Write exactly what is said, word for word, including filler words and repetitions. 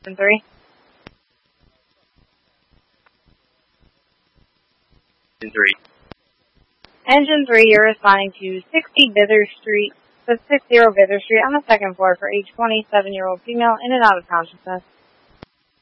Engine three. Engine three. Engine three, you're responding to sixty Bither Street, so sixty Bither Street on the second floor for a twenty-seven-year-old female in and out of consciousness.